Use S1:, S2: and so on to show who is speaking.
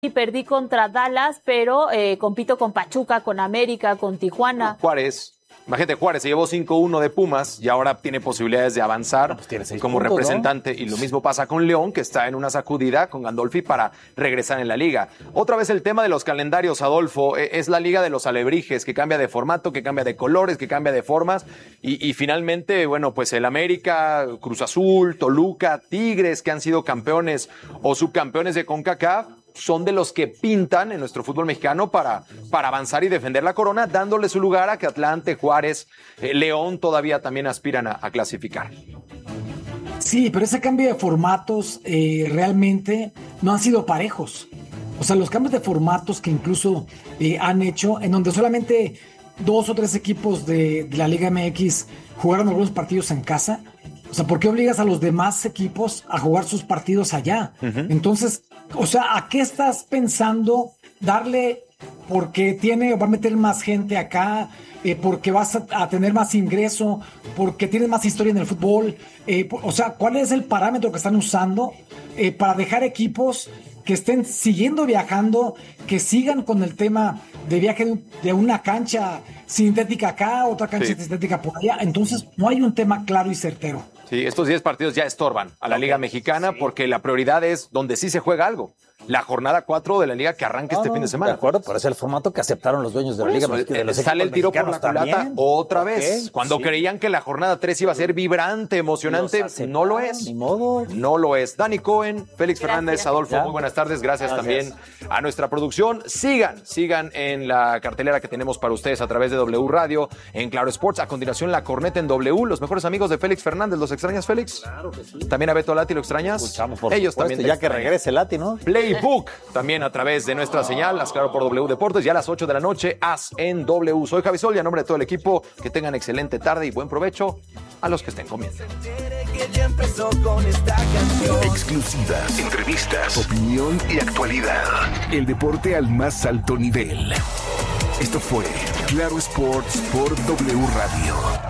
S1: y perdí contra Dallas, pero compito con Pachuca, con América, con Tijuana.
S2: Juárez. Imagínate, Juárez se llevó 5-1 de Pumas y ahora tiene posibilidades de avanzar como
S3: puntos,
S2: representante. ¿No? Y lo mismo pasa con León, que está en una sacudida con Gandolfi para regresar en la liga. Otra vez el tema de los calendarios, Adolfo, es la liga de los alebrijes, que cambia de formato, que cambia de colores, que cambia de formas. Y finalmente, bueno, pues el América, Cruz Azul, Toluca, Tigres, que han sido campeones o subcampeones de CONCACAF, son de los que pintan en nuestro fútbol mexicano para avanzar y defender la corona, dándole su lugar a que Atlante, Juárez, León todavía también aspiran a clasificar.
S4: Sí, pero ese cambio de formatos realmente no han sido parejos. O sea, los cambios de formatos que incluso han hecho, en donde solamente 2 o 3 equipos de la Liga MX jugaron algunos partidos en casa. O sea, ¿por qué obligas a los demás equipos a jugar sus partidos allá? Uh-huh. Entonces, o sea, ¿a qué estás pensando darle porque va a meter más gente acá, porque vas a tener más ingreso, porque tienes más historia en el fútbol? O sea, ¿cuál es el parámetro que están usando para dejar equipos que estén siguiendo viajando, que sigan con el tema de viaje de una cancha sintética acá, otra cancha sintética por allá? Entonces, no hay un tema claro y certero.
S2: Sí, estos 10 partidos ya estorban a la Liga Mexicana porque la prioridad es donde sí se juega algo. La jornada 4 de la Liga que arranca este fin de semana.
S3: De acuerdo, pero es el formato que aceptaron los dueños de la Liga.
S2: Sale el tiro por la culata otra vez. Cuando creían que la jornada 3 iba a ser vibrante, emocionante, no lo es.
S3: Ni modo.
S2: No lo es. Dani Cohen, Félix Fernández, Adolfo, muy buenas tardes. Gracias también a nuestra producción. Sigan en la cartelera que tenemos para ustedes a través de W Radio, en Claro Sports. A continuación, La Corneta en W. Los mejores amigos de Félix Fernández. ¿Los extrañas, Félix?
S3: Claro que sí.
S2: ¿También a Beto Lati lo extrañas?
S3: Escuchamos, por
S2: ellos
S3: supuesto,
S2: también.
S3: Ya que regrese Lati, ¿no?
S2: Playbook, también a través de nuestra señal, las Claro por W Deportes, ya a las 8 de la noche, As en W. Soy Javi Sol y a nombre de todo el equipo, que tengan excelente tarde y buen provecho a los que estén comiendo.
S5: Exclusivas, entrevistas, opinión y actualidad. El deporte al más alto nivel. Esto fue Claro Sports por W Radio.